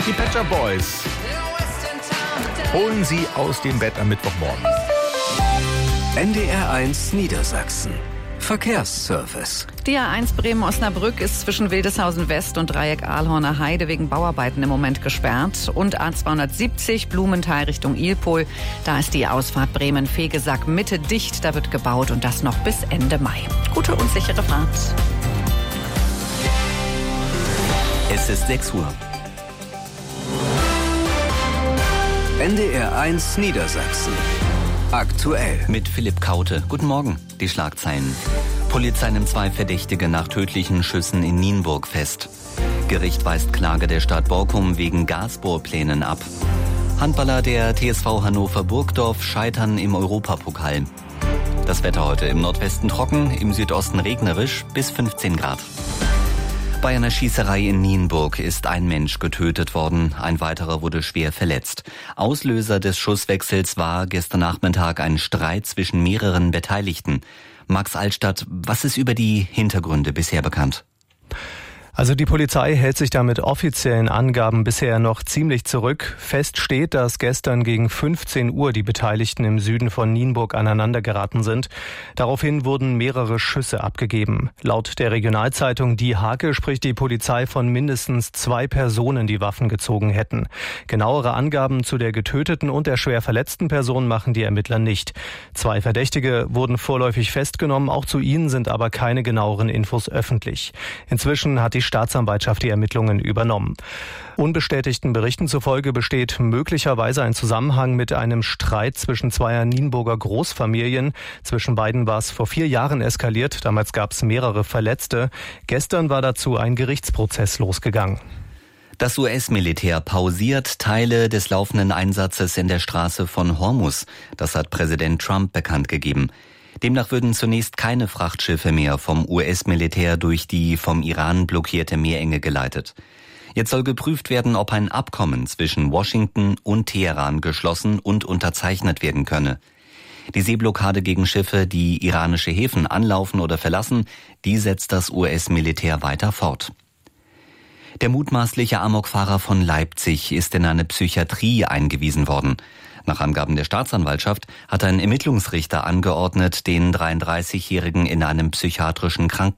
Die Pet Shop Boys holen Sie aus dem Bett am Mittwochmorgen. NDR 1 Niedersachsen. Verkehrsservice. Die A1 Bremen-Osnabrück ist zwischen Wildeshausen West und Dreieck Ahlhorner Heide wegen Bauarbeiten im Moment gesperrt. Und A270 Blumenthal Richtung Ilpol. Da ist die Ausfahrt Bremen-Fegesack Mitte dicht. Da wird gebaut und das noch bis Ende Mai. Gute und sichere Fahrt. Es ist 6 Uhr. NDR 1 Niedersachsen. Aktuell. Mit Philipp Kaute. Guten Morgen. Die Schlagzeilen. Polizei nimmt 2 Verdächtige nach tödlichen Schüssen in Nienburg fest. Gericht weist Klage der Stadt Borkum wegen Gasbohrplänen ab. Handballer der TSV Hannover Burgdorf scheitern im Europapokal. Das Wetter heute im Nordwesten trocken, im Südosten regnerisch bis 15 Grad. Bei einer Schießerei in Nienburg ist ein Mensch getötet worden, ein weiterer wurde schwer verletzt. Auslöser des Schusswechsels war gestern Nachmittag ein Streit zwischen mehreren Beteiligten. Max Altstadt, was ist über die Hintergründe bisher bekannt? Also die Polizei hält sich da mit offiziellen Angaben bisher noch ziemlich zurück. Fest steht, dass gestern gegen 15 Uhr die Beteiligten im Süden von Nienburg aneinandergeraten sind. Daraufhin wurden mehrere Schüsse abgegeben. Laut der Regionalzeitung Die Hake spricht die Polizei von mindestens 2 Personen, die Waffen gezogen hätten. Genauere Angaben zu der getöteten und der schwer verletzten Person machen die Ermittler nicht. 2 Verdächtige wurden vorläufig festgenommen, auch zu ihnen sind aber keine genaueren Infos öffentlich. Inzwischen hat die Staatsanwaltschaft die Ermittlungen übernommen. Unbestätigten Berichten zufolge besteht möglicherweise ein Zusammenhang mit einem Streit zwischen 2 Nienburger Großfamilien. Zwischen beiden war es vor 4 Jahren eskaliert. Damals gab es mehrere Verletzte. Gestern war dazu ein Gerichtsprozess losgegangen. Das US-Militär pausiert Teile des laufenden Einsatzes in der Straße von Hormuz. Das hat Präsident Trump bekannt gegeben. Demnach würden zunächst keine Frachtschiffe mehr vom US-Militär durch die vom Iran blockierte Meerenge geleitet. Jetzt soll geprüft werden, ob ein Abkommen zwischen Washington und Teheran geschlossen und unterzeichnet werden könne. Die Seeblockade gegen Schiffe, die iranische Häfen anlaufen oder verlassen, die setzt das US-Militär weiter fort. Der mutmaßliche Amokfahrer von Leipzig ist in eine Psychiatrie eingewiesen worden. Nach Angaben der Staatsanwaltschaft hat ein Ermittlungsrichter angeordnet, den 33-Jährigen in einem psychiatrischen Krankenhaus